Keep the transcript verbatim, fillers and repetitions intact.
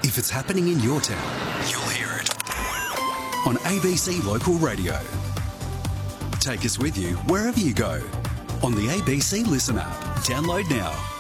If it's happening in your town, you'll hear it on A B C Local Radio. Take us with you wherever you go on the A B C Listen app. Download now.